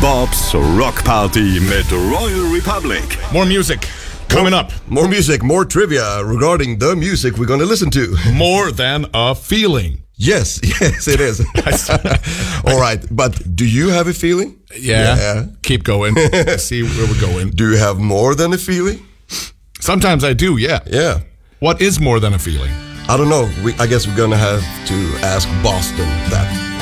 Bobs Rock Party mit Royal Republic. More music coming up. More music, more trivia regarding the music we're going to listen to. More than a feeling. Yes, it is. All right, but do you have a feeling? Yeah. Keep going. See where we're going. Do you have more than a feeling? Sometimes I do, yeah. Yeah. What is more than a feeling? I don't know. I guess we're going to have to ask Boston that.